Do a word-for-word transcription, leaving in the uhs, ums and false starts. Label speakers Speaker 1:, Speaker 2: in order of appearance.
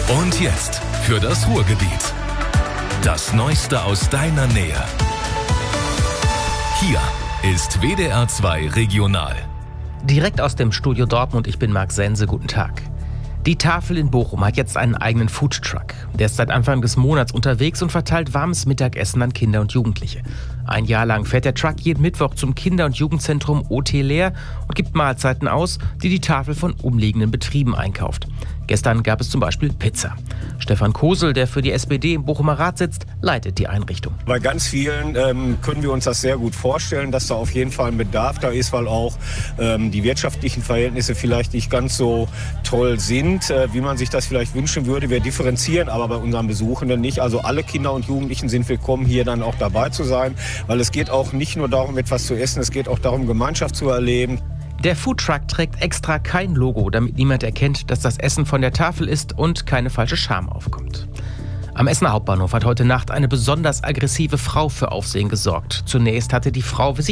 Speaker 1: Und jetzt für das Ruhrgebiet. Das Neueste aus deiner Nähe. Hier ist W D R zwei Regional.
Speaker 2: Direkt aus dem Studio Dortmund, ich bin Marc Sense, guten Tag. Die Tafel in Bochum hat jetzt einen eigenen Foodtruck. Der ist seit Anfang des Monats unterwegs und verteilt warmes Mittagessen an Kinder und Jugendliche. Ein Jahr lang fährt der Truck jeden Mittwoch zum Kinder- und Jugendzentrum O T Leer und gibt Mahlzeiten aus, die die Tafel von umliegenden Betrieben einkauft. Gestern gab es zum Beispiel Pizza. Stefan Kosel, der für die S P D im Bochumer Rat sitzt, leitet die Einrichtung.
Speaker 3: Bei ganz vielen ähm, können wir uns das sehr gut vorstellen, dass da auf jeden Fall ein Bedarf da ist, weil auch ähm, die wirtschaftlichen Verhältnisse vielleicht nicht ganz so toll sind, äh, wie man sich das vielleicht wünschen würde. Wir differenzieren aber bei unseren Besuchenden nicht. Also alle Kinder und Jugendlichen sind willkommen, hier dann auch dabei zu sein, weil es geht auch nicht nur darum, etwas zu essen, es geht auch darum, Gemeinschaft zu erleben.
Speaker 2: Der Foodtruck trägt extra kein Logo, damit niemand erkennt, dass das Essen von der Tafel ist und keine falsche Scham aufkommt. Am Essener Hauptbahnhof hat heute Nacht eine besonders aggressive Frau für Aufsehen gesorgt. Zunächst hatte die Frau